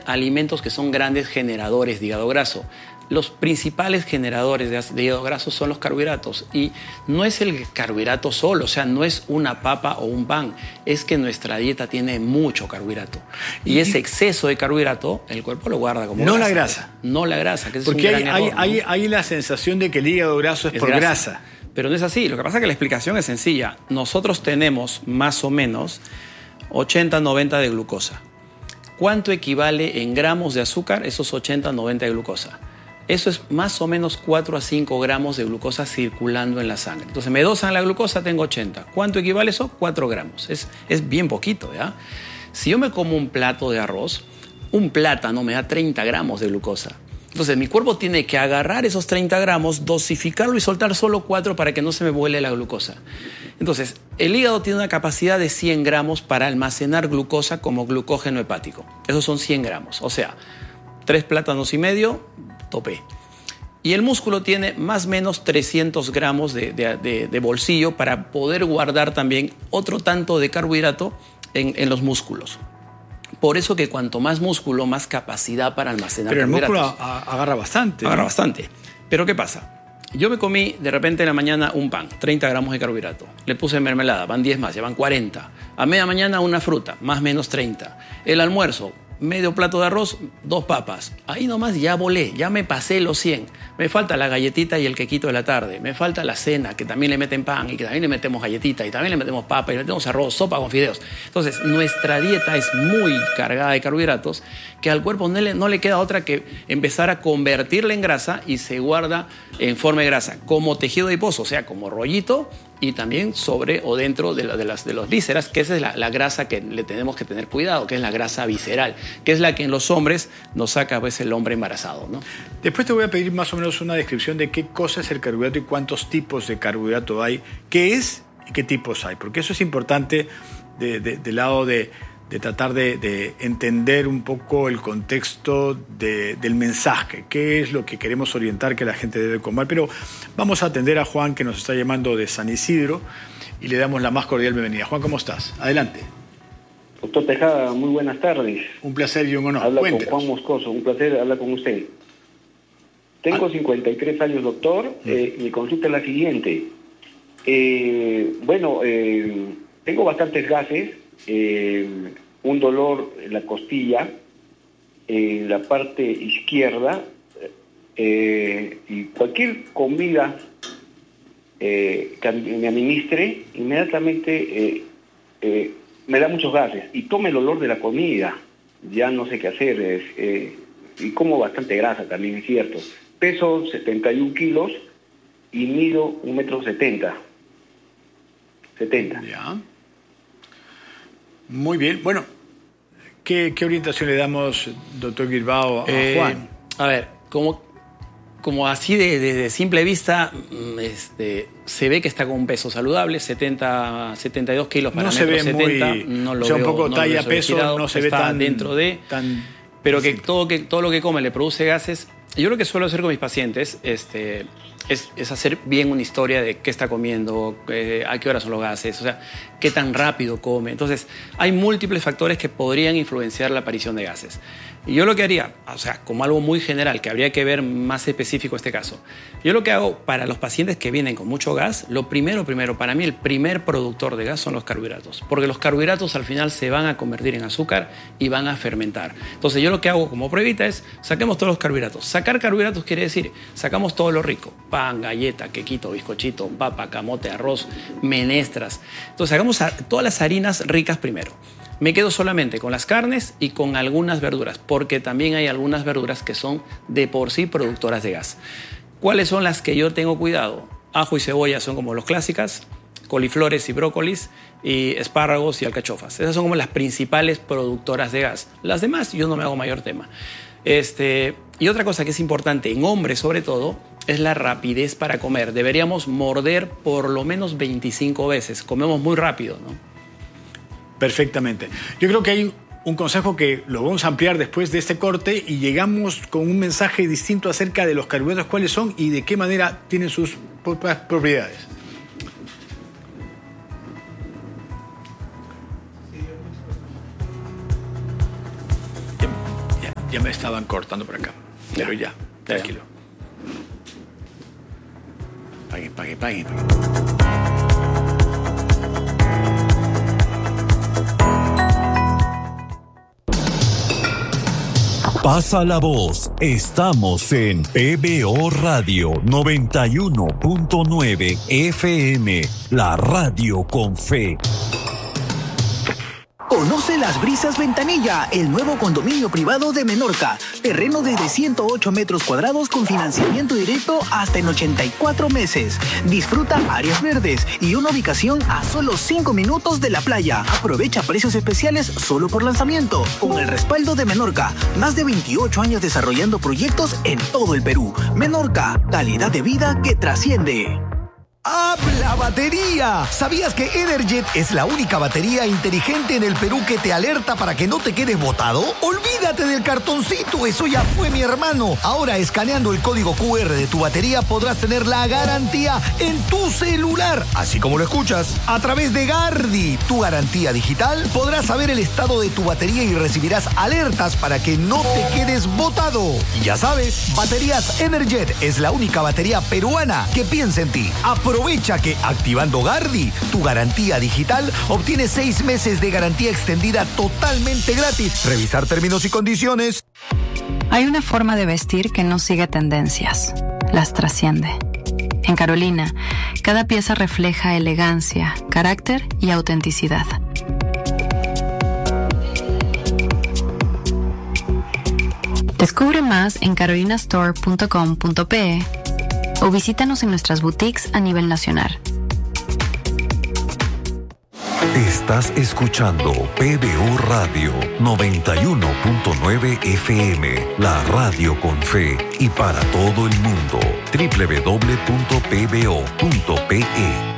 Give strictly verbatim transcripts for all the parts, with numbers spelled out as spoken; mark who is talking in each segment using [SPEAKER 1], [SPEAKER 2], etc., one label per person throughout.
[SPEAKER 1] alimentos que son grandes generadores de hígado graso. Los principales generadores de hígado graso son los carbohidratos, y no es el carbohidrato solo, o sea, no es una papa o un pan, es que nuestra dieta tiene mucho carbohidrato, y, y ese exceso de carbohidrato el cuerpo lo guarda como
[SPEAKER 2] no
[SPEAKER 1] grasa.
[SPEAKER 2] la grasa.
[SPEAKER 1] No la grasa, que
[SPEAKER 2] porque
[SPEAKER 1] es un
[SPEAKER 2] hay,
[SPEAKER 1] gran
[SPEAKER 2] hay,
[SPEAKER 1] error,
[SPEAKER 2] hay,
[SPEAKER 1] ¿no?
[SPEAKER 2] hay la sensación de que el hígado graso es, es por grasa. grasa.
[SPEAKER 1] Pero no es así. Lo que pasa es que la explicación es sencilla. Nosotros tenemos más o menos ochenta, noventa de glucosa. ¿Cuánto equivale en gramos de azúcar esos ochenta, noventa de glucosa? Eso es más o menos cuatro a cinco gramos de glucosa circulando en la sangre. Entonces me dosan la glucosa, tengo ochenta. ¿Cuánto equivale eso? cuatro gramos. Es, es bien poquito, ¿ya? Si yo me como un plato de arroz, un plátano me da treinta gramos de glucosa. Entonces mi cuerpo tiene que agarrar esos treinta gramos, dosificarlo y soltar solo cuatro para que no se me vuele la glucosa. Entonces el hígado tiene una capacidad de cien gramos para almacenar glucosa como glucógeno hepático. Esos son cien gramos. O sea, tres plátanos y medio, topé. Y el músculo tiene más o menos trescientos gramos de, de, de, de bolsillo para poder guardar también otro tanto de carbohidrato en, en los músculos. Por eso que cuanto más músculo, más capacidad para almacenar
[SPEAKER 2] Pero el
[SPEAKER 1] carbohidratos.
[SPEAKER 2] músculo a, a, agarra bastante.
[SPEAKER 1] Agarra
[SPEAKER 2] ¿no?
[SPEAKER 1] bastante. Pero ¿qué pasa? Yo me comí de repente en la mañana un pan, treinta gramos de carbohidrato. Le puse mermelada, van diez más, ya van cuarenta. A media mañana una fruta, más o menos treinta. El almuerzo, medio plato de arroz, dos papas. Ahí nomás ya volé, ya me pasé los cien. Me falta la galletita y el quequito de la tarde. Me falta la cena, que también le meten pan y que también le metemos galletita y también le metemos papa y le metemos arroz, sopa con fideos. Entonces, nuestra dieta es muy cargada de carbohidratos que al cuerpo no le, no le queda otra que empezar a convertirla en grasa y se guarda en forma de grasa, como tejido adiposo, o sea, como rollito, y también sobre o dentro de, la, de, las, de los vísceras, que esa es la, la grasa que le tenemos que tener cuidado, que es la grasa visceral, que es la que en los hombres nos saca pues, el hombre embarazado, ¿no?
[SPEAKER 2] Después te voy a pedir más o menos una descripción de qué cosa es el carbohidrato y cuántos tipos de carbohidrato hay, qué es y qué tipos hay, porque eso es importante de, de, del lado de, de tratar de, de entender un poco el contexto de, del mensaje, qué es lo que queremos orientar que la gente debe comer. Pero vamos a atender a Juan, que nos está llamando de San Isidro, y le damos la más cordial bienvenida. Juan, ¿cómo estás? Adelante.
[SPEAKER 3] Doctor Tejada, muy buenas tardes.
[SPEAKER 2] Un placer y un honor.
[SPEAKER 3] Habla
[SPEAKER 2] Cuéntenos.
[SPEAKER 3] con Juan Moscoso, un placer hablar con usted. Tengo ah. cincuenta y tres años, doctor. Mm. Eh, mi consulta es la siguiente. Eh, bueno, eh, tengo bastantes gases, eh, un dolor en la costilla, en la parte izquierda, eh, y cualquier comida eh, que me administre, inmediatamente eh, eh, me da muchos gases y tome el olor de la comida. Ya no sé qué hacer, es, eh, y como bastante grasa también, es cierto. Peso setenta y un kilos y mido un metro setenta. setenta.
[SPEAKER 2] Ya. Muy bien. Bueno, ¿qué, qué orientación le damos, doctor Guilbao, a
[SPEAKER 1] eh,
[SPEAKER 2] Juan?
[SPEAKER 1] A ver, como, como así de, de, de simple vista, este, se ve que está con un peso saludable, setenta, setenta y dos kilos para
[SPEAKER 2] no se ve
[SPEAKER 1] setenta,
[SPEAKER 2] muy,
[SPEAKER 1] no lo
[SPEAKER 2] o sea,
[SPEAKER 1] veo,
[SPEAKER 2] un poco
[SPEAKER 1] no
[SPEAKER 2] talla, peso, no se ve tan
[SPEAKER 1] dentro de,
[SPEAKER 2] tan
[SPEAKER 1] pero que todo, que todo lo que come le produce gases. Yo lo que suelo hacer con mis pacientes este, es, es hacer bien una historia de qué está comiendo, eh, a qué hora son los gases, o sea, qué tan rápido come. Entonces, hay múltiples factores que podrían influenciar la aparición de gases. Y yo lo que haría, o sea, como algo muy general, que habría que ver más específico este caso, yo lo que hago para los pacientes que vienen con mucho gas, lo primero, primero, para mí el primer productor de gas son los carbohidratos, porque los carbohidratos al final se van a convertir en azúcar y van a fermentar. Entonces yo lo que hago como pruebita es, saquemos todos los carbohidratos. Sacar carbohidratos quiere decir, sacamos todo lo rico, pan, galleta, quequito, bizcochito, papa, camote, arroz, menestras. Entonces sacamos todas las harinas ricas primero. Me quedo solamente con las carnes y con algunas verduras, porque también hay algunas verduras que son de por sí productoras de gas. ¿Cuáles son las que yo tengo cuidado? Ajo y cebolla son como las clásicas, coliflores y brócolis, y espárragos y alcachofas. Esas son como las principales productoras de gas. Las demás yo no me hago mayor tema. Este, y otra cosa que es importante, en hombres sobre todo, es la rapidez para comer. Deberíamos morder por lo menos veinticinco veces. Comemos muy rápido, ¿no?
[SPEAKER 2] Perfectamente. Yo creo que hay un consejo que lo vamos a ampliar después de este corte y llegamos con un mensaje distinto acerca de los carbohidratos, cuáles son y de qué manera tienen sus propias propiedades. Ya me estaban cortando por acá. Pero ya, tranquilo.
[SPEAKER 1] Pague, pague, pague.
[SPEAKER 4] Pasa la voz. Estamos en P B O Radio noventa y uno punto nueve F M, la radio con fe.
[SPEAKER 5] Conoce Las Brisas Ventanilla, el nuevo condominio privado de Menorca. Terreno desde ciento ocho metros cuadrados con financiamiento directo hasta en ochenta y cuatro meses. Disfruta áreas verdes y una ubicación a solo cinco minutos de la playa. Aprovecha precios especiales solo por lanzamiento. Con el respaldo de Menorca, más de veintiocho años desarrollando proyectos en todo el Perú. Menorca, calidad de vida que trasciende.
[SPEAKER 6] ¡Habla batería! ¿Sabías que Energet es la única batería inteligente en el Perú que te alerta para que no te quedes botado? ¡Olvídate del cartoncito! ¡Eso ya fue, mi hermano! Ahora, escaneando el código cu erre de tu batería, podrás tener la garantía en tu celular. Así como lo escuchas. A través de Gardi, tu garantía digital, podrás saber el estado de tu batería y recibirás alertas para que no te quedes botado. Y ya sabes, Baterías Energet es la única batería peruana que piensa en ti. Aprovecha que activando Gardi, tu garantía digital, obtienes seis meses de garantía extendida totalmente gratis. Revisar términos y condiciones.
[SPEAKER 7] Hay una forma de vestir que no sigue tendencias, las trasciende. En Carolina, cada pieza refleja elegancia, carácter y autenticidad. Descubre más en carolina store punto com punto pe o visítanos en nuestras boutiques a nivel nacional.
[SPEAKER 4] Estás escuchando P B O Radio noventa y uno punto nueve F M, la radio con fe y para todo el mundo. doble u doble u doble u punto p b o punto p e.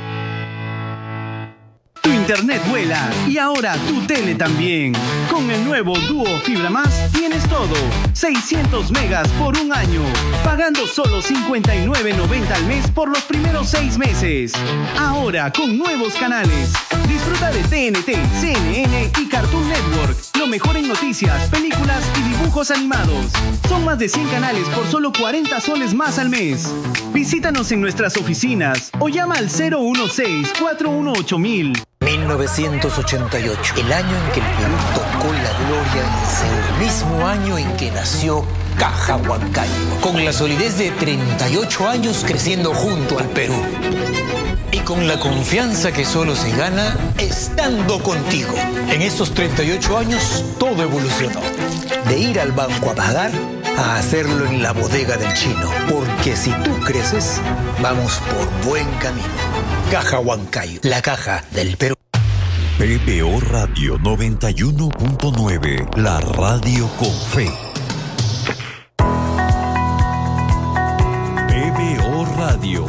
[SPEAKER 8] Tu internet vuela y ahora tu tele también. Con el nuevo Duo Fibra Más tienes todo. seiscientos megas por un año. Pagando solo cincuenta y nueve noventa al mes por los primeros seis meses. Ahora con nuevos canales. Disfruta de T N T, C N N y Cartoon Network. Lo mejor en noticias, películas y dibujos animados. Son más de cien canales por solo cuarenta soles más al mes. Visítanos en nuestras oficinas o llama al cero uno seis, cuatro uno ocho mil.
[SPEAKER 9] mil novecientos ochenta y ocho, el año en que el Perú tocó la gloria en el cielo. El mismo año en que nació Caja Huancayo, con la solidez de treinta y ocho años creciendo junto al Perú. Y con la confianza que solo se gana estando contigo. En estos treinta y ocho años todo evolucionó. De ir al banco a pagar a hacerlo en la bodega del chino. Porque si tú creces, vamos por buen camino. Caja Huancayo, la caja del Perú.
[SPEAKER 4] P B O Radio noventa y uno punto nueve, la radio con fe. P B O Radio.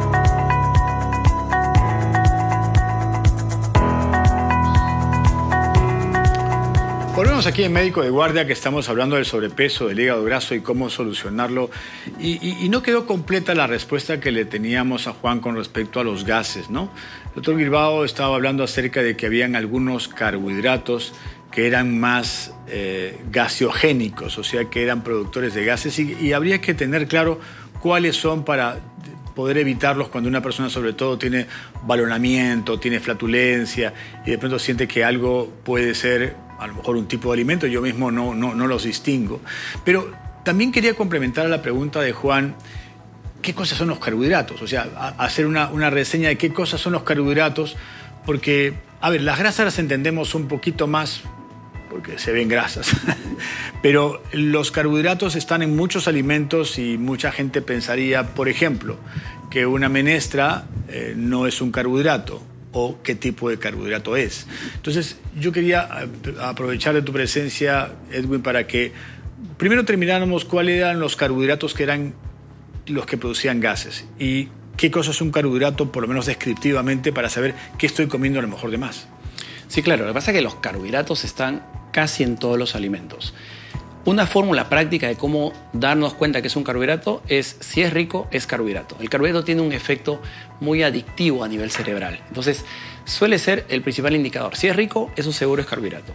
[SPEAKER 2] Volvemos aquí en Médico de Guardia, que estamos hablando del sobrepeso, del hígado graso y cómo solucionarlo. Y, y, y no quedó completa la respuesta que le teníamos a Juan con respecto a los gases, ¿no? El doctor Bilbao estaba hablando acerca de que habían algunos carbohidratos que eran más eh, gaseogénicos, o sea, que eran productores de gases, y, y habría que tener claro cuáles son para poder evitarlos cuando una persona sobre todo tiene balonamiento, tiene flatulencia y de pronto siente que algo puede ser a lo mejor un tipo de alimento. Yo mismo no, no, no los distingo. Pero también quería complementar a la pregunta de Juan, ¿qué cosas son los carbohidratos? O sea, a, hacer una, una reseña de qué cosas son los carbohidratos, porque, a ver, las grasas las entendemos un poquito más porque se ven grasas, pero los carbohidratos están en muchos alimentos y mucha gente pensaría, por ejemplo, que una menestra eh, no es un carbohidrato, o qué tipo de carbohidrato es. Entonces, yo quería aprovechar de tu presencia, Edwin, para que primero termináramos cuáles eran los carbohidratos que eran los que producían gases y qué cosa es un carbohidrato, por lo menos descriptivamente, para saber qué estoy comiendo a lo mejor de más.
[SPEAKER 1] Sí, claro. Lo que pasa es que los carbohidratos están casi en todos los alimentos. Una fórmula práctica de cómo darnos cuenta que es un carbohidrato es, si es rico, es carbohidrato. El carbohidrato tiene un efecto muy adictivo a nivel cerebral. Entonces, suele ser el principal indicador. Si es rico, eso seguro es carbohidrato.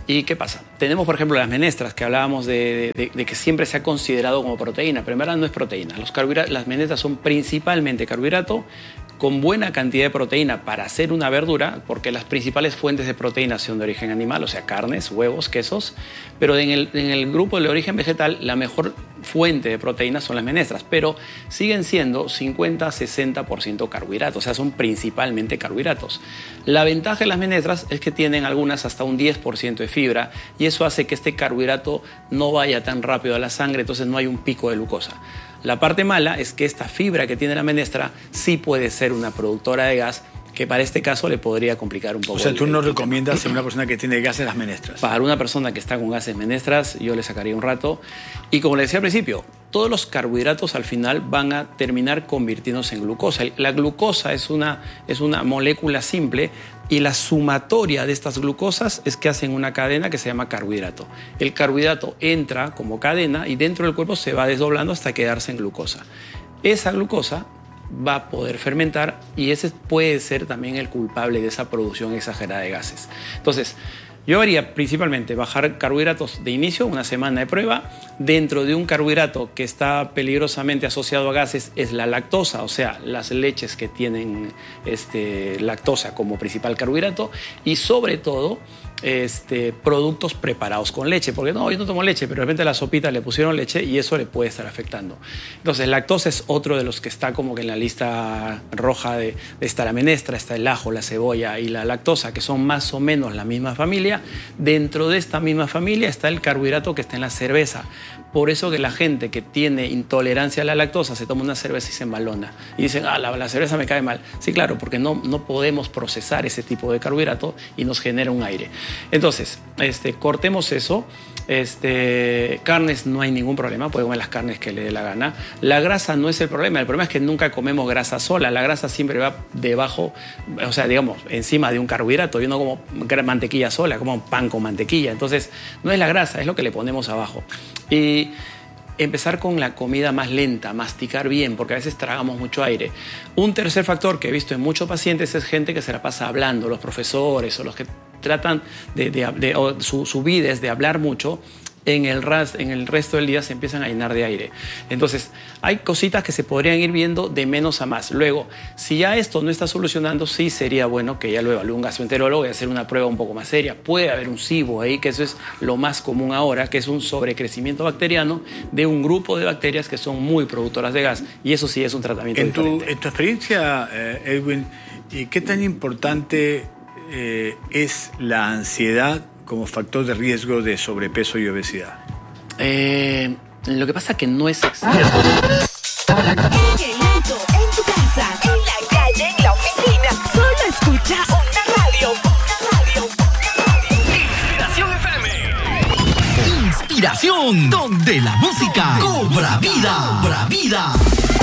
[SPEAKER 1] ¿Y qué pasa? Tenemos, por ejemplo, las menestras, que hablábamos de, de, de que siempre se ha considerado como proteína, pero en verdad no es proteína. Los carbohidratos, las menestras son principalmente carbohidrato, con buena cantidad de proteína para hacer una verdura, porque las principales fuentes de proteína son de origen animal, o sea, carnes, huevos, quesos, pero en el, en el grupo de origen vegetal, la mejor fuente de proteína son las menestras, pero siguen siendo cincuenta a sesenta por ciento carbohidratos, o sea, son principalmente carbohidratos. La ventaja de las menestras es que tienen algunas hasta un diez por ciento de fibra, y eso hace que este carbohidrato no vaya tan rápido a la sangre, entonces no hay un pico de glucosa. La parte mala es que esta fibra que tiene la menestra sí puede ser una productora de gas, que para este caso le podría complicar un poco.
[SPEAKER 2] O sea, tú
[SPEAKER 1] el,
[SPEAKER 2] no
[SPEAKER 1] el
[SPEAKER 2] recomiendas tema. A una persona que tiene gases las menestras.
[SPEAKER 1] Para una persona que está con gases menestras, yo le sacaría un rato. Y como le decía al principio, todos los carbohidratos al final van a terminar convirtiéndose en glucosa. La glucosa es una, es una molécula simple y la sumatoria de estas glucosas es que hacen una cadena que se llama carbohidrato. El carbohidrato entra como cadena y dentro del cuerpo se va desdoblando hasta quedarse en glucosa. Esa glucosa va a poder fermentar y ese puede ser también el culpable de esa producción exagerada de gases. Entonces, yo haría principalmente bajar carbohidratos de inicio, una semana de prueba. Dentro de un carbohidrato que está peligrosamente asociado a gases es la lactosa, o sea, las leches que tienen este, lactosa como principal carbohidrato, y sobre todo este, productos preparados con leche, porque no, yo no tomo leche, pero de repente a la sopita le pusieron leche y eso le puede estar afectando. Entonces, lactosa es otro de los que está como que en la lista roja de, de está la menestra, está el ajo, la cebolla y la lactosa, que son más o menos la misma familia. Dentro de esta misma familia está el carbohidrato que está en la cerveza. Por eso que la gente que tiene intolerancia a la lactosa se toma una cerveza y se embalona. Y dicen, ah, la, la cerveza me cae mal. Sí, claro, porque no, no podemos procesar ese tipo de carbohidrato y nos genera un aire. Entonces, este, cortemos eso. Este, carnes no hay ningún problema, puede comer las carnes que le dé la gana. La grasa no es el problema, el problema es que nunca comemos grasa sola. La grasa siempre va debajo, o sea, digamos, encima de un carbohidrato. Yo no como mantequilla sola, como pan con mantequilla. Entonces, no es la grasa, es lo que le ponemos abajo. Y empezar con la comida más lenta, masticar bien, porque a veces tragamos mucho aire. Un tercer factor que he visto en muchos pacientes es gente que se la pasa hablando, los profesores o los que tratan de, de, de o su, su vida es de hablar mucho. En el, ras, en el resto del día se empiezan a llenar de aire. Entonces, hay cositas que se podrían ir viendo de menos a más. Luego, si ya esto no está solucionando, sí sería bueno que ya lo evalúe un gastroenterólogo y hacer una prueba un poco más seria. Puede haber un SIBO ahí, que eso es lo más común ahora, que es un sobrecrecimiento bacteriano de un grupo de bacterias que son muy productoras de gas. Y eso sí es un tratamiento
[SPEAKER 2] en
[SPEAKER 1] diferente.
[SPEAKER 2] Tu, en tu experiencia, eh, Edwin, ¿qué tan importante eh, es la ansiedad como factor de riesgo de sobrepeso y obesidad?
[SPEAKER 1] Eh, lo que pasa es que no es exacto.
[SPEAKER 10] En el auto, en tu casa, en la calle, en la oficina, solo escucha una radio, una radio, una radio.
[SPEAKER 6] Inspiración F M. Inspiración, donde la música cobra vida, cobra vida.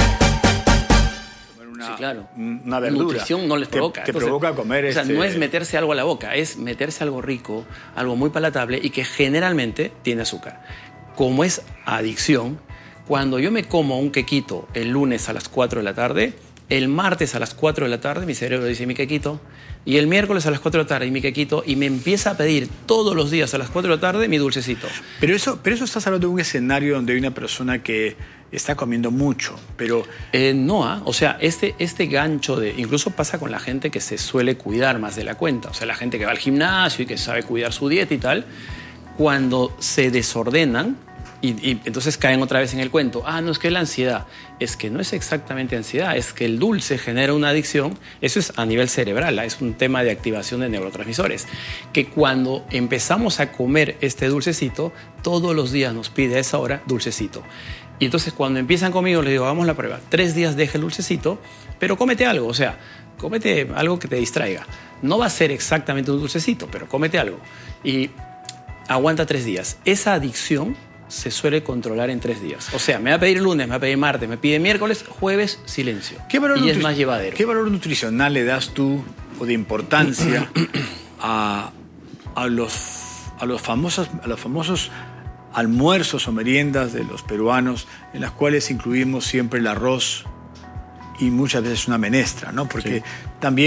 [SPEAKER 1] Sí, claro.
[SPEAKER 2] Una verdura.
[SPEAKER 1] Nutrición no les provoca.
[SPEAKER 2] Te, te
[SPEAKER 1] Entonces,
[SPEAKER 2] provoca comer
[SPEAKER 1] o sea,
[SPEAKER 2] este...
[SPEAKER 1] no es meterse algo a la boca, es meterse algo rico, algo muy palatable y que generalmente tiene azúcar. Como es adicción, cuando yo me como un quequito el lunes a las cuatro de la tarde, el martes a las cuatro de la tarde mi cerebro dice mi quequito, y el miércoles a las cuatro de la tarde mi quequito, y me empieza a pedir todos los días a las cuatro de la tarde mi dulcecito.
[SPEAKER 2] Pero eso, pero eso estás hablando de un escenario donde hay una persona que está comiendo mucho, pero...
[SPEAKER 1] Eh, no, ¿eh? O sea, este, este gancho de... Incluso pasa con la gente que se suele cuidar más de la cuenta. O sea, la gente que va al gimnasio y que sabe cuidar su dieta y tal, cuando se desordenan, y, y entonces caen otra vez en el cuento. Ah, no, es que es la ansiedad. Es que no es exactamente ansiedad, es que el dulce genera una adicción. Eso es a nivel cerebral, ¿eh? Es un tema de activación de neurotransmisores. Que cuando empezamos a comer este dulcecito, todos los días nos pide a esa hora dulcecito. Y entonces cuando empiezan conmigo les digo, hagamos la prueba. Tres días deja el dulcecito, pero cómete algo. O sea, cómete algo que te distraiga. No va a ser exactamente un dulcecito, pero cómete algo. Y aguanta tres días. Esa adicción se suele controlar en tres días. O sea, me va a pedir lunes, me va a pedir martes, me pide miércoles, jueves, silencio.
[SPEAKER 2] ¿Qué valor
[SPEAKER 1] y es
[SPEAKER 2] nutri-
[SPEAKER 1] más llevadero.
[SPEAKER 2] ¿Qué valor nutricional le das tú o de importancia a, a, los, a, los famosos, a los famosos almuerzos o meriendas de los peruanos, en las cuales incluimos siempre el arroz y muchas veces una menestra, ¿no? Porque sí. también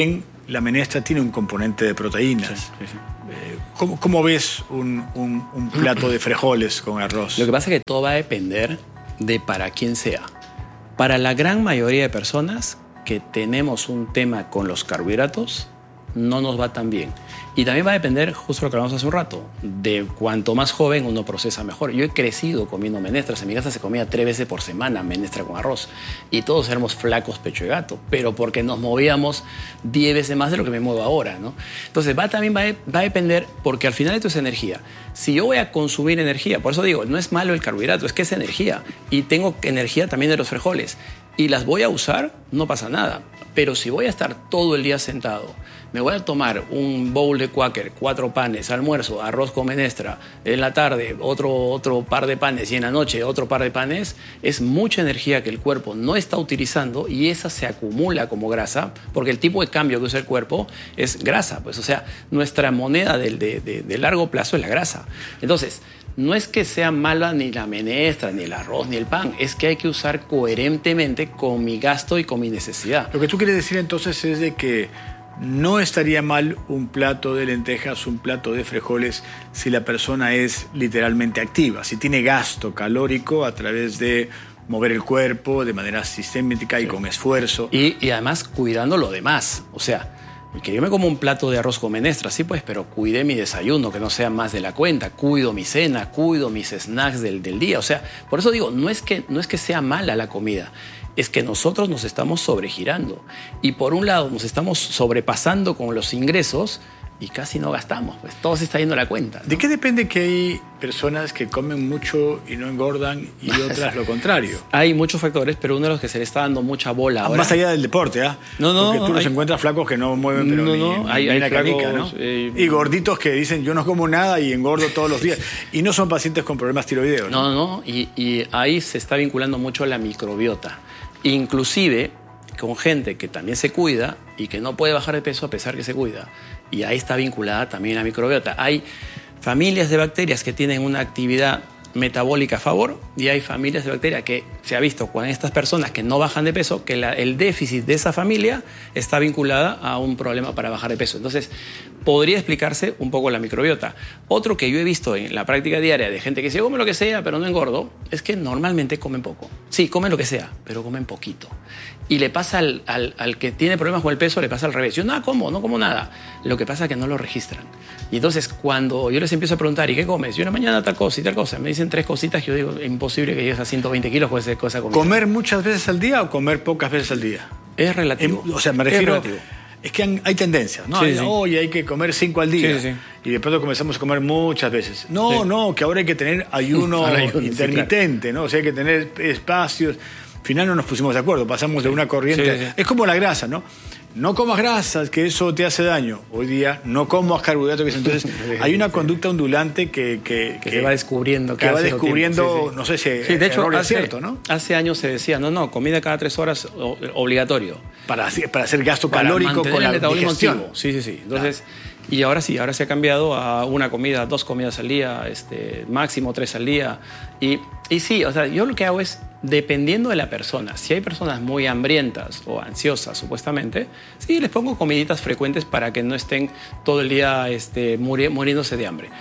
[SPEAKER 2] la menestra tiene un componente de proteínas.
[SPEAKER 1] Sí, sí, sí.
[SPEAKER 2] Eh, ¿cómo, ¿Cómo ves un, un, un plato de frijoles con arroz?
[SPEAKER 1] Lo que pasa es que todo va a depender de para quién sea. Para la gran mayoría de personas que tenemos un tema con los carbohidratos, no nos va tan bien. Y también va a depender, justo lo que hablamos hace un rato, de cuanto más joven uno procesa mejor. Yo he crecido comiendo menestras. En mi casa se comía tres veces por semana menestra con arroz. Y todos éramos flacos pecho de gato, pero porque nos movíamos diez veces más de lo que me muevo ahora, ¿no? Entonces va, también va a, va a depender, porque al final esto es energía. Si yo voy a consumir energía, por eso digo, no es malo el carbohidrato, es que es energía. Y tengo energía también de los frijoles. Y las voy a usar, no pasa nada. Pero si voy a estar todo el día sentado, me voy a tomar un bowl de Quaker, cuatro panes, almuerzo, arroz con menestra, en la tarde otro, otro par de panes y en la noche otro par de panes, es mucha energía que el cuerpo no está utilizando y esa se acumula como grasa, porque el tipo de cambio que usa el cuerpo es grasa. Pues, o sea, nuestra moneda de, de, de, de largo plazo es la grasa. Entonces, no es que sea mala ni la menestra, ni el arroz, ni el pan. Es que hay que usar coherentemente con mi gasto y con mi necesidad.
[SPEAKER 2] Lo que tú quieres decir entonces es de que no estaría mal un plato de lentejas, un plato de frijoles, si la persona es literalmente activa, si tiene gasto calórico a través de mover el cuerpo de manera sistemática y sí, con esfuerzo.
[SPEAKER 1] Y, y además cuidando lo demás. O sea, que yo me como un plato de arroz con menestra, sí, pues, pero cuide mi desayuno, que no sea más de la cuenta, cuido mi cena, cuido mis snacks del, del día. O sea, por eso digo, no es que, no es que sea mala la comida, es que nosotros nos estamos sobregirando. Y por un lado nos estamos sobrepasando con los ingresos y casi no gastamos, pues todo se está yendo a la cuenta, ¿no?
[SPEAKER 2] ¿De qué depende que hay personas que comen mucho y no engordan y otras lo contrario?
[SPEAKER 1] Hay muchos factores, pero uno de los que se le está dando mucha bola ahora...
[SPEAKER 2] Más allá del deporte, ¿ah? ¿eh?
[SPEAKER 1] No, no,
[SPEAKER 2] porque tú
[SPEAKER 1] no,
[SPEAKER 2] los
[SPEAKER 1] hay...
[SPEAKER 2] encuentras flacos que no mueven, pero
[SPEAKER 1] no,
[SPEAKER 2] ni,
[SPEAKER 1] no,
[SPEAKER 2] ni,
[SPEAKER 1] hay,
[SPEAKER 2] ni
[SPEAKER 1] hay
[SPEAKER 2] una
[SPEAKER 1] flacos,
[SPEAKER 2] canica, ¿no?
[SPEAKER 1] Eh...
[SPEAKER 2] Y gorditos que dicen, yo no como nada y engordo todos los días. Y no son pacientes con problemas tiroideos, ¿no?
[SPEAKER 1] No, no, y, y ahí se está vinculando mucho la microbiota. Inclusive con gente que también se cuida y que no puede bajar de peso a pesar que se cuida. Y ahí está vinculada también la microbiota. Hay familias de bacterias que tienen una actividad metabólica a favor y hay familias de bacterias que se ha visto con estas personas que no bajan de peso que la, el déficit de esa familia está vinculada a un problema para bajar de peso. Entonces, podría explicarse un poco la microbiota. Otro que yo he visto en la práctica diaria de gente que dice, come lo que sea, pero no engordo, es que normalmente comen poco. Sí, comen lo que sea, pero comen poquito. Y le pasa al, al, al que tiene problemas con el peso, le pasa al revés. Yo nada como, no como nada. Lo que pasa es que no lo registran. Y entonces, cuando yo les empiezo a preguntar, ¿y qué comes? Yo una mañana tal cosa y tal cosa. Me dicen tres cositas que yo digo, es imposible que llegues a ciento veinte kilos con esa cosa comida.
[SPEAKER 2] ¿Comer muchas veces al día o comer pocas veces al día?
[SPEAKER 1] Es relativo.
[SPEAKER 2] En, o sea, me refiero... Es, es que han, hay tendencias, ¿no?
[SPEAKER 1] Sí,
[SPEAKER 2] hay,
[SPEAKER 1] sí.
[SPEAKER 2] Oye, hay que comer cinco al día.
[SPEAKER 1] Sí, sí.
[SPEAKER 2] Y de pronto comenzamos a comer muchas veces. No,
[SPEAKER 1] sí.
[SPEAKER 2] no, que ahora hay que tener ayuno, ayuno intermitente, sí, claro. ¿no? O sea, hay que tener espacios... Al final no nos pusimos de acuerdo, pasamos sí. de una corriente... Sí, sí. Es como la grasa, ¿no? No comas grasas, que eso te hace daño. Hoy día no comas carbohidratos, que eso. Entonces hay una conducta ondulante que... Que,
[SPEAKER 1] que, que se va descubriendo.
[SPEAKER 2] Que va descubriendo,
[SPEAKER 1] sí, sí.
[SPEAKER 2] no sé si
[SPEAKER 1] sí, de hecho,
[SPEAKER 2] error
[SPEAKER 1] hace,
[SPEAKER 2] es cierto, ¿no?
[SPEAKER 1] Hace años se decía, no, no, comida cada tres horas obligatorio.
[SPEAKER 2] Para, para hacer gasto calórico
[SPEAKER 1] para
[SPEAKER 2] con la
[SPEAKER 1] el metabolismo
[SPEAKER 2] digestión.
[SPEAKER 1] Activo. Sí, sí, sí. Entonces... Claro. Y ahora sí, ahora se ha cambiado a una comida, dos comidas al día, este, máximo tres al día. Y, y sí, o sea, yo lo que hago es, dependiendo de la persona, si hay personas muy hambrientas o ansiosas, supuestamente, sí, les pongo comiditas frecuentes para que no estén todo el día este, muri muriéndose de hambre.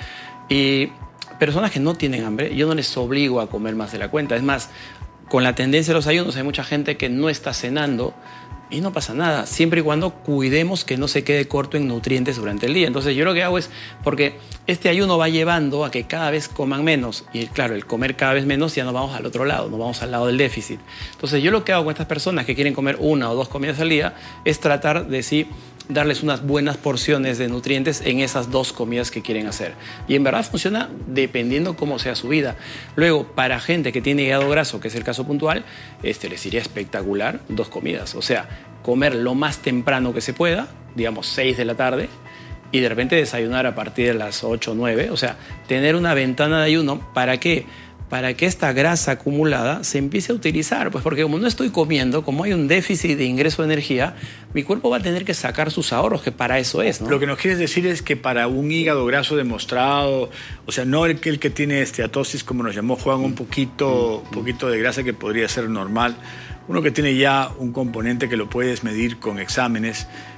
[SPEAKER 1] Y personas que no tienen hambre, yo no les obligo a comer más de la cuenta. Es más, con la tendencia de los ayunos, hay mucha gente que no está cenando, y no pasa nada, siempre y cuando cuidemos que no se quede corto en nutrientes durante el día. Entonces yo lo que hago es, porque este ayuno va llevando a que cada vez coman menos, y claro, el comer cada vez menos ya nos vamos al otro lado, nos vamos al lado del déficit. Entonces yo lo que hago con estas personas que quieren comer una o dos comidas al día es tratar de sí darles unas buenas porciones de nutrientes en esas dos comidas que quieren hacer. Y en verdad funciona dependiendo cómo sea su vida. Luego, para gente que tiene hígado graso, que es el caso puntual, este, les iría espectacular dos comidas. O sea, comer lo más temprano que se pueda, digamos seis de la tarde, y de repente desayunar a partir de las ocho o nueve. O sea, tener una ventana de ayuno, ¿para qué? Para que esta grasa acumulada se empiece a utilizar. Pues porque como no estoy comiendo, como hay un déficit de ingreso de energía, mi cuerpo va a tener que sacar sus ahorros, que para eso es, ¿no?
[SPEAKER 2] Lo que nos quieres decir es que para un hígado graso demostrado, o sea, no el que, el que tiene esteatosis, como nos llamó Juan, un poquito, un poquito de grasa que podría ser normal, uno que tiene ya un componente que lo puedes medir con exámenes,